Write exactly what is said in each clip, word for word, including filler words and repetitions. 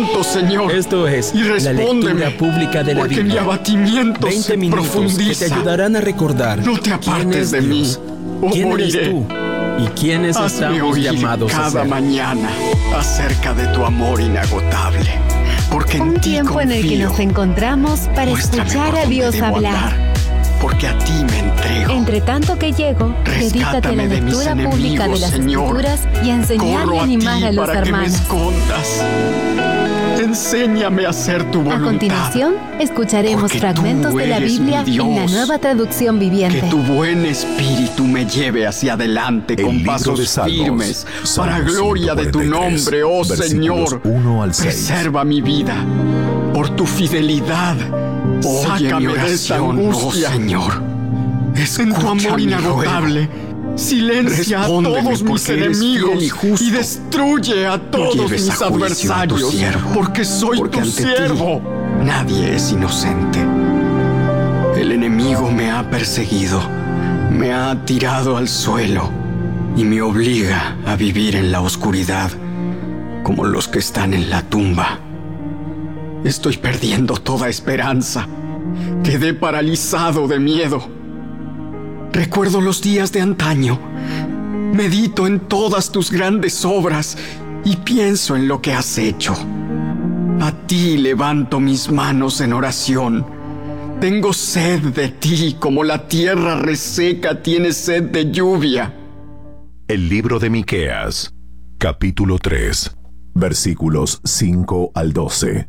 pronto, Señor. Esto es y la lectura pública de la porque Biblia. mi abatimiento veinte se minutos profundiza. que te ayudarán a recordar No te quién apartes es de mí, Dios, o quién moriré. eres tú y quiénes Hazme estamos oír llamados a cada ser. mañana acerca de tu amor inagotable, porque en Un ti tiempo en el que confío. nos encontramos para Muéstrame escuchar por a dónde Dios debo hablar. andar, porque a ti me entrego. Entre tanto que llego, dedícate a la Rescátame de mis lectura pública de enemigos, las Señor. Escrituras y a enseñar Corro y a animar ti a los para que me hermanos. escondas. Enséñame a hacer tu voluntad. A continuación, escucharemos Porque fragmentos tú de la eres Biblia mi en la Dios. Nueva Traducción Viviente. Que tu buen espíritu me lleve hacia adelante El con libro pasos de Salmos, firmes para Salmo gloria de tu ciento cuarenta y tres, nombre, oh versículos Señor. uno al seis. Preserva mi vida por tu fidelidad. Sácame de esta angustia, oh Señor. En tu amor inagotable, silencia a todos mis enemigos y, y destruye a todos mis adversarios, porque soy porque tu ante ti siervo. Nadie es inocente. El enemigo me ha perseguido, me ha tirado al suelo y me obliga a vivir en la oscuridad, como los que están en la tumba. Estoy perdiendo toda esperanza. Quedé paralizado de miedo. Recuerdo los días de antaño. Medito en todas tus grandes obras y pienso en lo que has hecho. A ti levanto mis manos en oración. Tengo sed de ti como la tierra reseca tiene sed de lluvia. El libro de Miqueas, capítulo tres, versículos cinco al doce.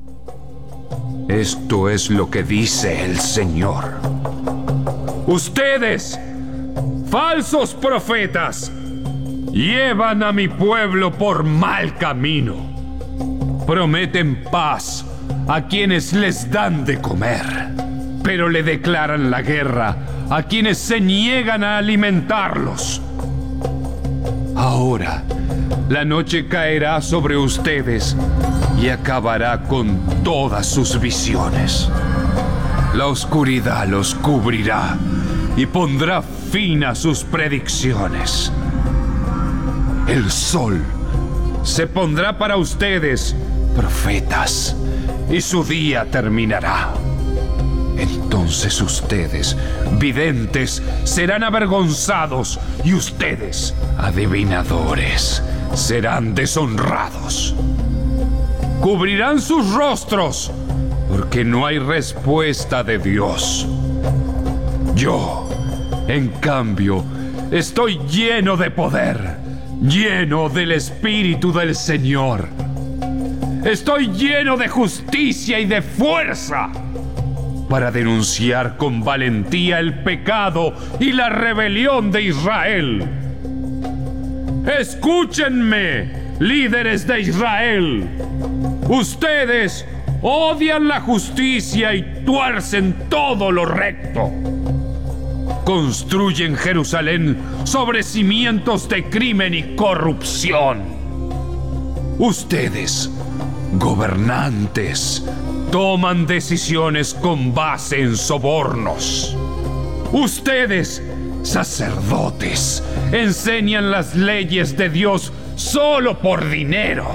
Esto es lo que dice el Señor. Ustedes, falsos profetas, llevan a mi pueblo por mal camino. Prometen paz a quienes les dan de comer, pero le declaran la guerra a quienes se niegan a alimentarlos. Ahora, la noche caerá sobre ustedes y acabará con todas sus visiones. La oscuridad los cubrirá y pondrá fin a sus predicciones. El sol se pondrá para ustedes, profetas, y su día terminará. Entonces ustedes, videntes, serán avergonzados y ustedes, adivinadores, serán deshonrados. Cubrirán sus rostros porque no hay respuesta de Dios. Yo, en cambio, estoy lleno de poder, lleno del Espíritu del Señor. Estoy lleno de justicia y de fuerza para denunciar con valentía el pecado y la rebelión de Israel. Escúchenme, líderes de Israel. Ustedes odian la justicia y tuercen todo lo recto. Construyen Jerusalén sobre cimientos de crimen y corrupción. Ustedes, gobernantes, toman decisiones con base en sobornos. Ustedes, sacerdotes, enseñan las leyes de Dios solo por dinero.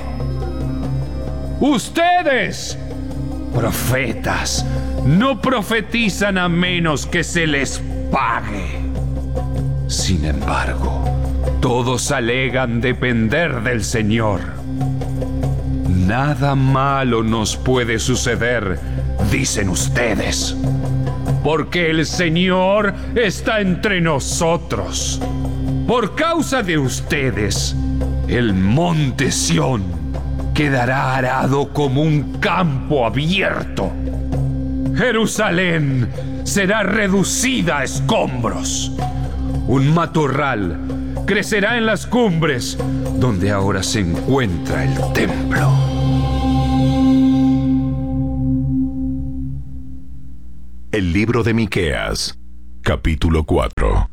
Ustedes, profetas, no profetizan a menos que se les pague. Sin embargo, todos alegan depender del Señor. Nada malo nos puede suceder, dicen ustedes, porque el Señor está entre nosotros. Por causa de ustedes, el monte Sión quedará arado como un campo abierto. Jerusalén será reducida a escombros. Un matorral crecerá en las cumbres donde ahora se encuentra el templo. El libro de Miqueas, capítulo cuatro.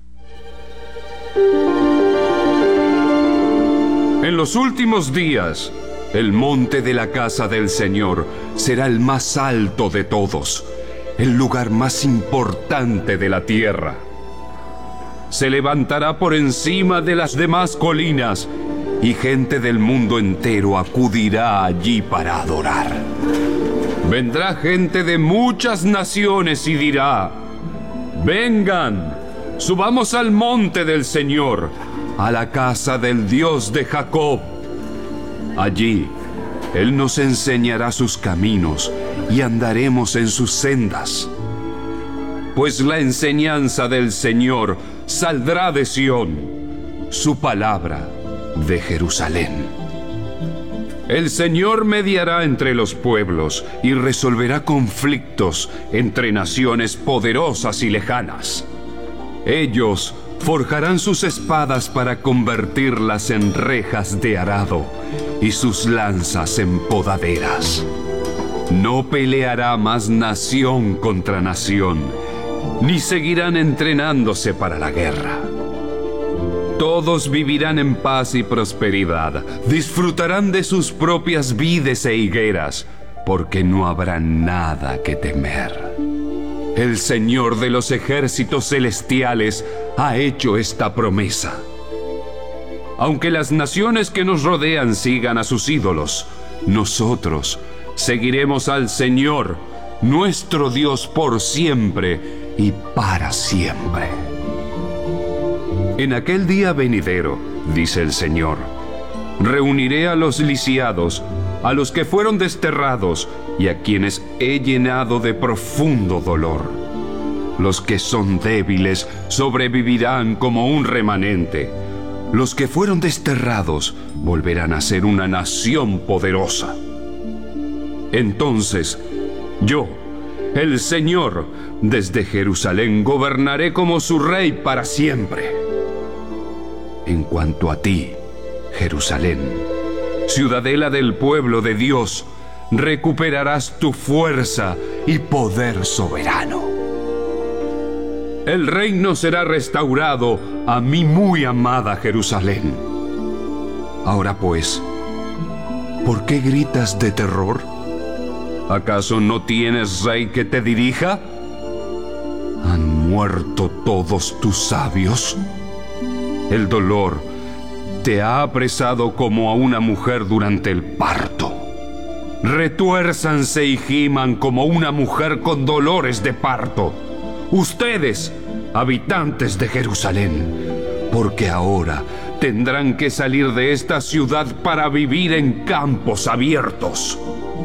En los últimos días, el monte de la casa del Señor será el más alto de todos, el lugar más importante de la tierra. Se levantará por encima de las demás colinas y gente del mundo entero acudirá allí para adorar. Vendrá gente de muchas naciones y dirá: vengan, subamos al monte del Señor, a la casa del Dios de Jacob. Allí Él nos enseñará sus caminos y andaremos en sus sendas. Pues la enseñanza del Señor saldrá de Sión, su palabra de Jerusalén. El Señor mediará entre los pueblos y resolverá conflictos entre naciones poderosas y lejanas. Ellos forjarán sus espadas para convertirlas en rejas de arado y sus lanzas en podaderas. No peleará más nación contra nación, ni seguirán entrenándose para la guerra. Todos vivirán en paz y prosperidad, disfrutarán de sus propias vides e higueras, porque no habrá nada que temer. El Señor de los ejércitos celestiales ha hecho esta promesa. Aunque las naciones que nos rodean sigan a sus ídolos, nosotros seguiremos al Señor, nuestro Dios, por siempre y para siempre. En aquel día venidero, dice el Señor, reuniré a los lisiados, a los que fueron desterrados y a quienes he llenado de profundo dolor. Los que son débiles sobrevivirán como un remanente. Los que fueron desterrados volverán a ser una nación poderosa. Entonces, yo, el Señor, desde Jerusalén gobernaré como su rey para siempre. En cuanto a ti, Jerusalén, ciudadela del pueblo de Dios, recuperarás tu fuerza y poder soberano. El reino será restaurado a mi muy amada Jerusalén. Ahora pues, ¿por qué gritas de terror? ¿Acaso no tienes rey que te dirija? ¿Han muerto todos tus sabios? El dolor te ha apresado como a una mujer durante el parto. Retuérzanse y giman como una mujer con dolores de parto. Ustedes, habitantes de Jerusalén, porque ahora tendrán que salir de esta ciudad para vivir en campos abiertos.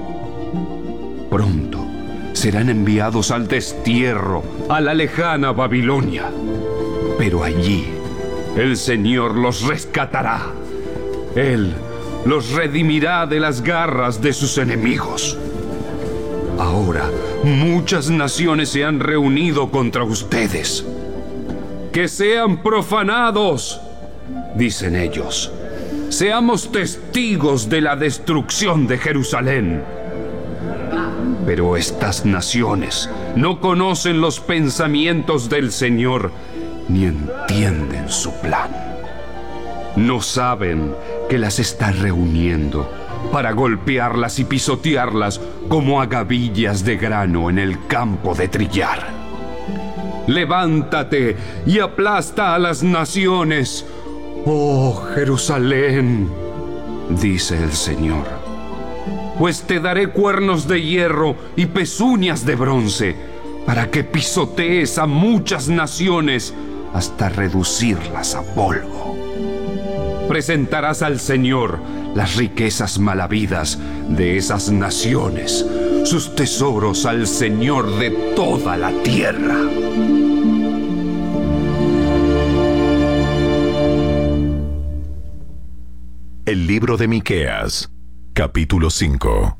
Pronto serán enviados al destierro, a la lejana Babilonia. Pero allí el Señor los rescatará. Él los redimirá de las garras de sus enemigos. Ahora muchas naciones se han reunido contra ustedes. Que sean profanados, dicen ellos. Seamos testigos de la destrucción de Jerusalén. Pero estas naciones no conocen los pensamientos del Señor, ni entienden su plan. No saben que las está reuniendo para golpearlas y pisotearlas como a gavillas de grano en el campo de trillar. Levántate y aplasta a las naciones, oh Jerusalén, dice el Señor, pues te daré cuernos de hierro y pezuñas de bronce para que pisotees a muchas naciones hasta reducirlas a polvo. Presentarás al Señor las riquezas mal habidas de esas naciones, sus tesoros al Señor de toda la tierra. El libro de Miqueas, capítulo cinco.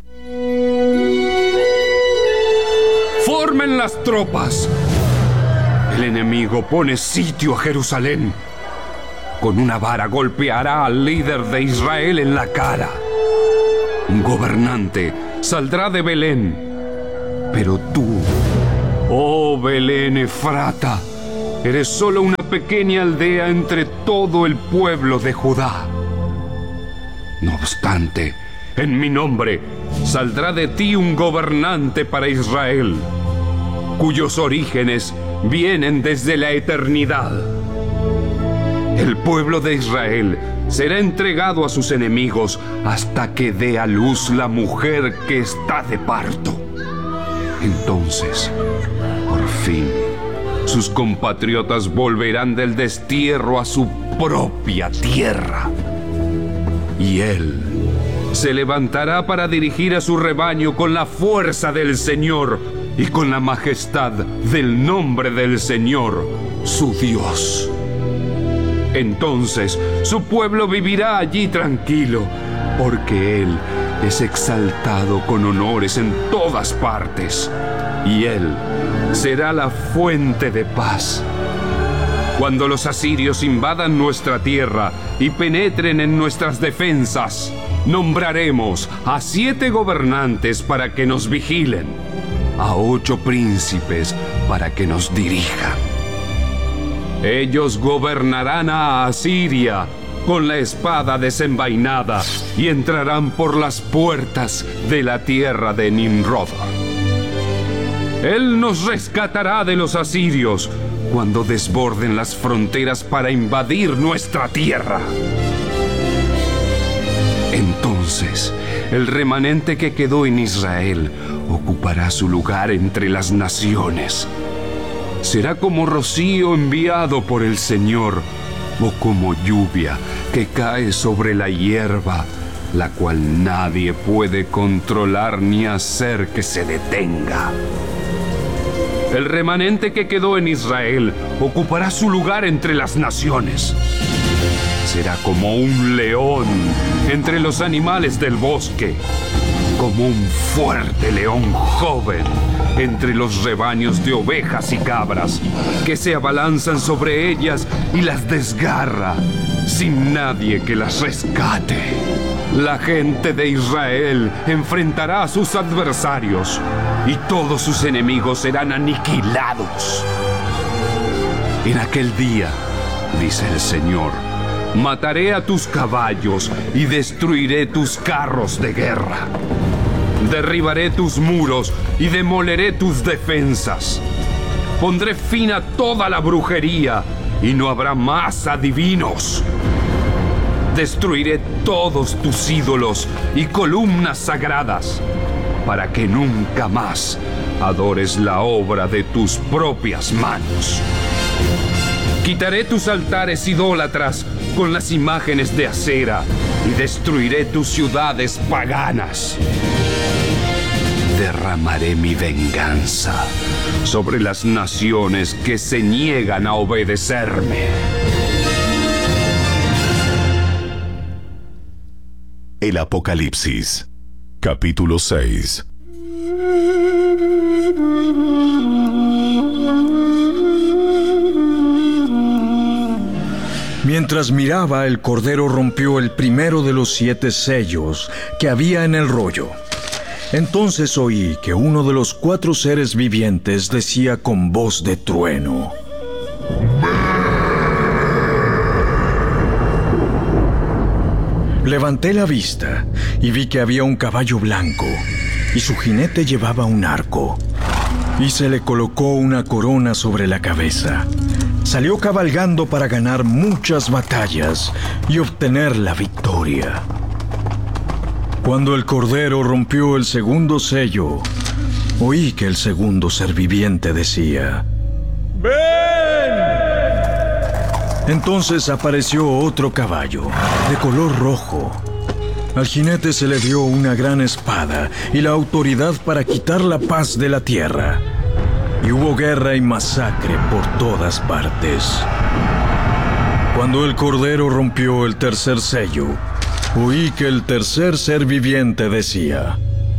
¡Formen las tropas! El enemigo pone sitio a Jerusalén. Con una vara golpeará al líder de Israel en la cara. Un gobernante saldrá de Belén. Pero tú, oh Belén Efrata, eres solo una pequeña aldea entre todo el pueblo de Judá. No obstante, en mi nombre saldrá de ti un gobernante para Israel, cuyos orígenes vienen desde la eternidad. El pueblo de Israel será entregado a sus enemigos hasta que dé a luz la mujer que está de parto. Entonces, por fin, sus compatriotas volverán del destierro a su propia tierra. Y él se levantará para dirigir a su rebaño con la fuerza del Señor y con la majestad del nombre del Señor, su Dios. Entonces su pueblo vivirá allí tranquilo, porque Él es exaltado con honores en todas partes, y Él será la fuente de paz. Cuando los asirios invadan nuestra tierra y penetren en nuestras defensas, nombraremos a siete gobernantes para que nos vigilen, a ocho príncipes para que nos dirijan. Ellos gobernarán a Asiria con la espada desenvainada y entrarán por las puertas de la tierra de Nimrod. Él nos rescatará de los asirios cuando desborden las fronteras para invadir nuestra tierra. Entonces, el remanente que quedó en Israel ocupará su lugar entre las naciones. Será como rocío enviado por el Señor, o como lluvia que cae sobre la hierba, la cual nadie puede controlar ni hacer que se detenga. El remanente que quedó en Israel ocupará su lugar entre las naciones. Será como un león entre los animales del bosque, como un fuerte león joven entre los rebaños de ovejas y cabras, que se abalanzan sobre ellas y las desgarra, sin nadie que las rescate. La gente de Israel enfrentará a sus adversarios, y todos sus enemigos serán aniquilados. En aquel día, dice el Señor, mataré a tus caballos y destruiré tus carros de guerra. Derribaré tus muros y demoleré tus defensas. Pondré fin a toda la brujería y no habrá más adivinos. Destruiré todos tus ídolos y columnas sagradas, para que nunca más adores la obra de tus propias manos. Quitaré tus altares idólatras con las imágenes de acera y destruiré tus ciudades paganas. Derramaré mi venganza sobre las naciones que se niegan a obedecerme. El Apocalipsis, capítulo seis. Mientras miraba, el Cordero rompió el primero de los siete sellos que había en el rollo. Entonces oí que uno de los cuatro seres vivientes decía con voz de trueno: Levanté la vista y vi que había un caballo blanco, y su jinete llevaba un arco, y se le colocó una corona sobre la cabeza. Salió cabalgando para ganar muchas batallas y obtener la victoria. Cuando el Cordero rompió el segundo sello, oí que el segundo ser viviente decía: ¡Ven! Entonces apareció otro caballo, de color rojo. Al jinete se le dio una gran espada y la autoridad para quitar la paz de la tierra. Y hubo guerra y masacre por todas partes. Cuando el Cordero rompió el tercer sello, oí que el tercer ser viviente decía: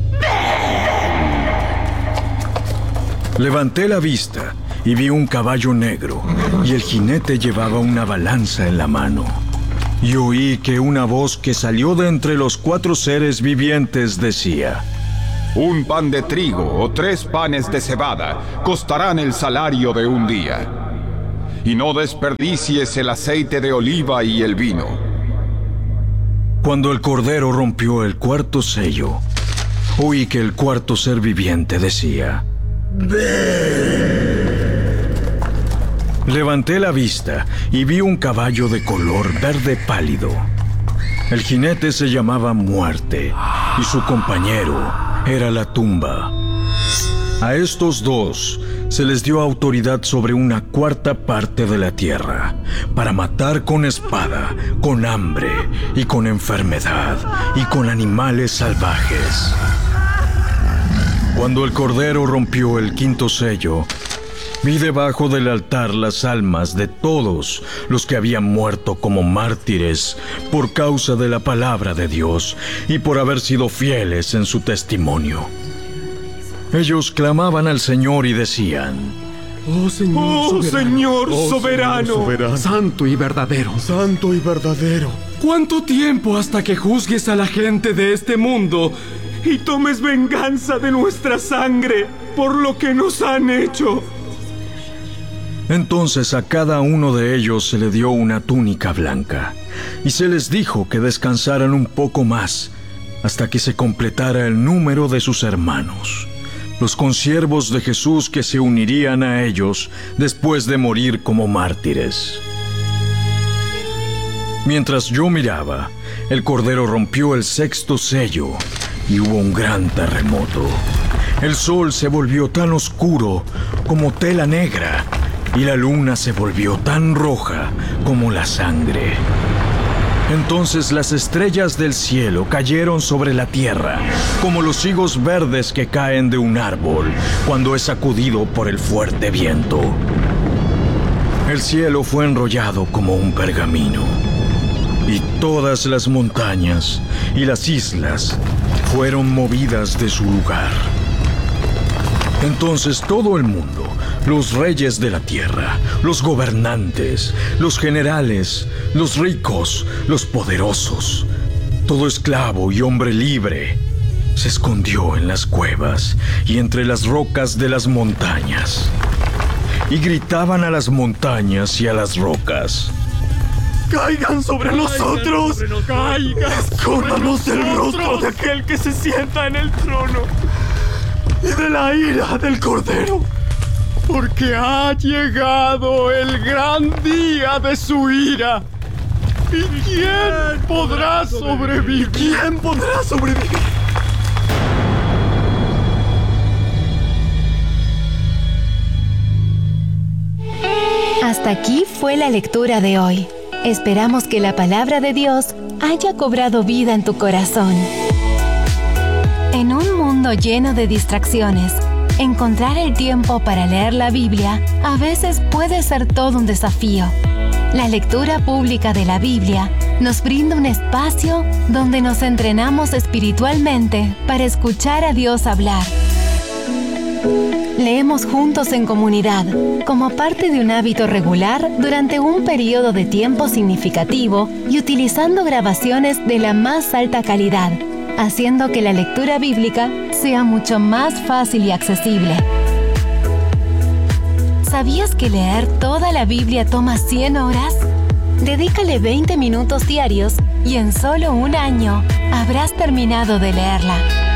Levanté la vista y vi un caballo negro, y el jinete llevaba una balanza en la mano. Y oí que una voz que salió de entre los cuatro seres vivientes decía: Un pan de trigo o tres panes de cebada costarán el salario de un día. Y no desperdicies el aceite de oliva y el vino. Cuando el Cordero rompió el cuarto sello, oí que el cuarto ser viviente decía: ¡Ven! Levanté la vista y vi un caballo de color verde pálido, El jinete se llamaba Muerte y su compañero era la Tumba. A estos dos se les dio autoridad sobre una cuarta parte de la tierra para matar con espada, con hambre y con enfermedad y con animales salvajes. Cuando el Cordero rompió el quinto sello, vi debajo del altar las almas de todos los que habían muerto como mártires por causa de la palabra de Dios y por haber sido fieles en su testimonio. Ellos clamaban al Señor y decían: Oh Señor, oh, soberano, Señor oh, soberano, Señor soberano, santo y verdadero, santo y verdadero. ¿Cuánto tiempo hasta que juzgues a la gente de este mundo y tomes venganza de nuestra sangre por lo que nos han hecho? Entonces a cada uno de ellos se le dio una túnica blanca y se les dijo que descansaran un poco más hasta que se completara el número de sus hermanos, los consiervos de Jesús que se unirían a ellos después de morir como mártires. Mientras yo miraba, el Cordero rompió el sexto sello y hubo un gran terremoto. El sol se volvió tan oscuro como tela negra y la luna se volvió tan roja como la sangre. Entonces las estrellas del cielo cayeron sobre la tierra, como los higos verdes que caen de un árbol cuando es sacudido por el fuerte viento. El cielo fue enrollado como un pergamino, y todas las montañas y las islas fueron movidas de su lugar. Entonces todo el mundo, los reyes de la tierra, los gobernantes, los generales, los ricos, los poderosos, todo esclavo y hombre libre, se escondió en las cuevas y entre las rocas de las montañas. Y gritaban a las montañas y a las rocas: ¡Caigan sobre Caigan nosotros! sobre nosotros. ¡Caigan! ¡Escóndanos del rostro de aquel que se sienta en el trono y de la ira del Cordero! Porque ha llegado el gran día de su ira. ¿Y quién podrá sobrevivir? ¿Quién podrá sobrevivir? Hasta aquí fue la lectura de hoy. Esperamos que la palabra de Dios haya cobrado vida en tu corazón. En un mundo lleno de distracciones, encontrar el tiempo para leer la Biblia a veces puede ser todo un desafío. La lectura pública de la Biblia nos brinda un espacio donde nos entrenamos espiritualmente para escuchar a Dios hablar. Leemos juntos en comunidad, como parte de un hábito regular durante un periodo de tiempo significativo y utilizando grabaciones de la más alta calidad, haciendo que la lectura bíblica sea mucho más fácil y accesible. ¿Sabías que leer toda la Biblia toma cien horas? Dedícale veinte minutos diarios y en solo un año habrás terminado de leerla.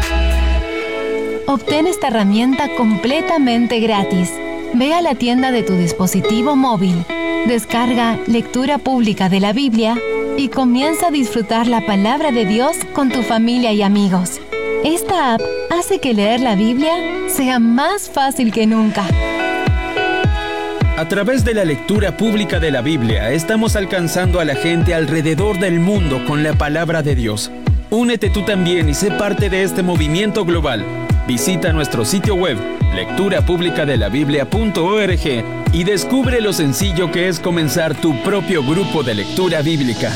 Obtén esta herramienta completamente gratis. Ve a la tienda de tu dispositivo móvil, descarga Lectura Pública de la Biblia y comienza a disfrutar la palabra de Dios con tu familia y amigos. Esta app hace que leer la Biblia sea más fácil que nunca. A través de la lectura pública de la Biblia, estamos alcanzando a la gente alrededor del mundo con la palabra de Dios. Únete tú también y sé parte de este movimiento global. Visita nuestro sitio web, lectura pública de la biblia punto org, y descubre lo sencillo que es comenzar tu propio grupo de lectura bíblica.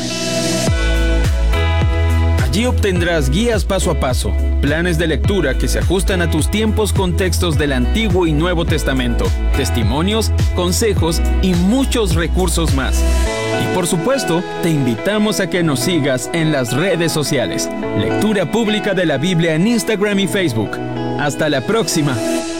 Allí obtendrás guías paso a paso, planes de lectura que se ajustan a tus tiempos con textos del Antiguo y Nuevo Testamento, testimonios, consejos y muchos recursos más. Y por supuesto, te invitamos a que nos sigas en las redes sociales. Lectura Pública de la Biblia en Instagram y Facebook. Hasta la próxima.